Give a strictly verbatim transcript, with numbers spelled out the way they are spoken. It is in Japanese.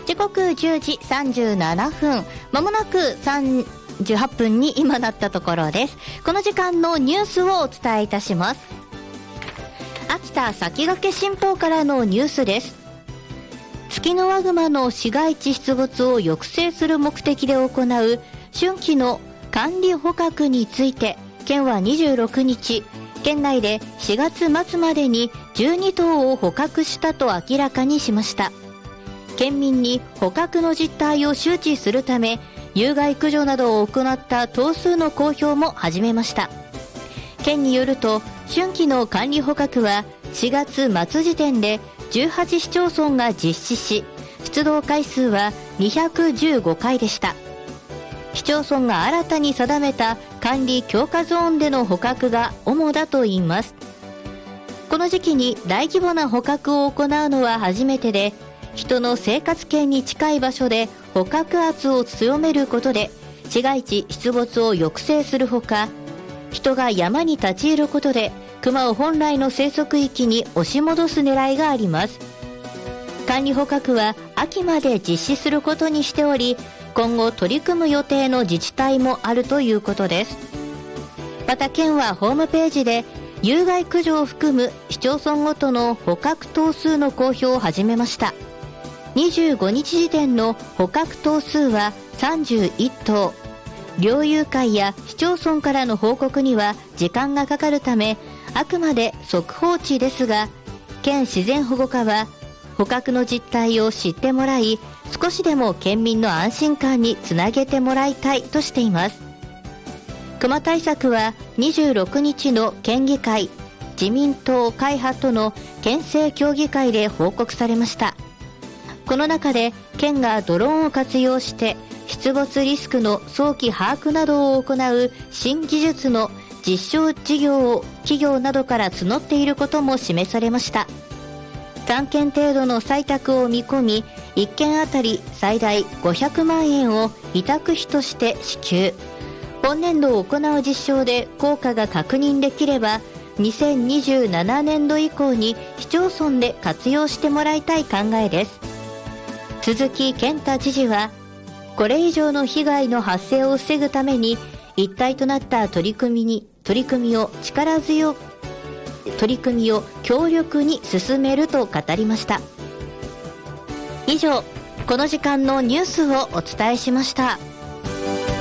時刻じゅうじさんじゅうななふん、まもなくさんじゅうはっぷんに今なったところです。この時間のニュースをお伝えいたします。秋田先駆け新報からのニュースです。ツキノワグマの市街地出没を抑制する目的で行う春季の管理捕獲について、県はにじゅうろくにち、県内でしがつ末までにじゅうにとうを捕獲したと明らかにしました。県民に捕獲の実態を周知するため、有害駆除などを行った頭数の公表も始めました。県によると、春季の管理捕獲はしがつ末時点でじゅうはちしちょうそんが実施し、出動回数はにひゃくじゅうごかいでした。市町村が新たに定めた管理強化ゾーンでの捕獲が主だといいます。この時期に大規模な捕獲を行うのは初めてで、人の生活圏に近い場所で捕獲圧を強めることで市街地出没を抑制するほか、人が山に立ち入ることでクマを本来の生息域に押し戻す狙いがあります。管理捕獲は秋まで実施することにしており、今後取り組む予定の自治体もあるということです。また県はホームページで有害駆除を含む市町村ごとの捕獲頭数の公表を始めました。にじゅうごにち時点の捕獲頭数はさんじゅういっとう。猟友会や市町村からの報告には時間がかかるため、あくまで速報値ですが、県自然保護課は捕獲の実態を知ってもらい、少しでも県民の安心感につなげてもらいたいとしています。クマ対策はにじゅうろくにちの県議会、自民党会派との県政協議会で報告されました。この中で県がドローンを活用して出没リスクの早期把握などを行う新技術の実証事業を企業などから募っていることも示されました。さんけん程度の採択を見込み、いっけんあたり最大ごひゃくまんえんを委託費として支給。本年度を行う実証で効果が確認できれば、にせんにじゅうななねんど以降に市町村で活用してもらいたい考えです。鈴木健太知事は、これ以上の被害の発生を防ぐために一体となった取り組みに取り組みを力強く取り組みを強力に進めると語りました。以上、この時間のニュースをお伝えしました。